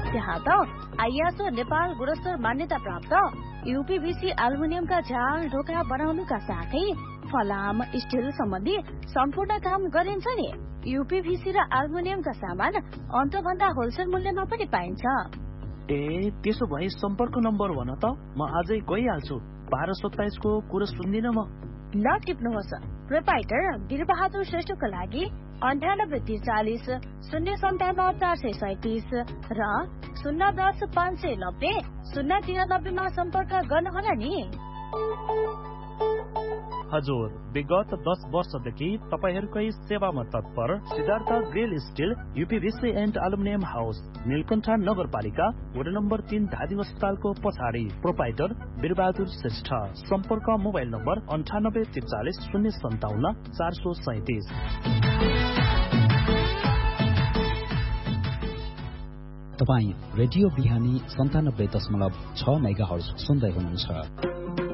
त्यहाँ त आइएसओ नेपाल गुणस्तर मान्यता प्राप्त यूपीभीसी एल्युमिनियमका झ्याल ढोका बनाउनुका साथै फलाम स्टिल सम्बन्धी सम्पूर्ण काम गरिन्छ नि। यूपीभीसी र एल्युमिनियमका सामान अन्तभन्दा होलसेल मूल्यमा पनि पाइन्छ। ए त्यसो भए सम्पर्क नम्बर भन त, म आजै गइहाल्छु। 1227 को कुरा सुन्दिन म। ल टिप्नुहोस्। प्रोपाइटर वीरबहादुर श्रेष्ठको लागि 9843 057 437 र 010 590 093 मा सम्पर्क गर्नुहोला नि। हजुर, विगत 10 वर्षदेखि तपाईहरुकै सेवामा तत्पर Siddhartha grill still यूपीभीसी and aluminium house, Neelkanth नगरपालिका, वडा नम्बर 3, धादिङ अस्पतालको पछाडि। प्रोपाइटर वीरबहादुर श्रेष्ठ। सम्पर्क मोबाइल नम्बर 9843 057 437। तपाई रेडियो बिहानी 97.6 मेगाहर्ज सुन्दै हुनुहुन्छ।